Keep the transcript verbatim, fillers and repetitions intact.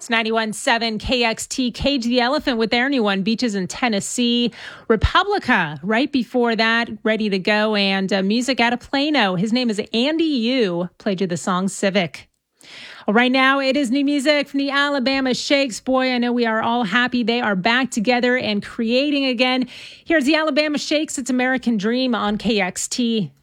It's ninety-one point seven K X T. Cage the Elephant with their new one, Beaches in Tennessee. Republica, right before that, ready to go. And uh, music out of Plano. His name is Andy Yu. Played you the song Civic. Well, right now, it is new music from the Alabama Shakes. Boy, I know we are all happy they are back together and creating again. Here's the Alabama Shakes. It's American Dream on K X T.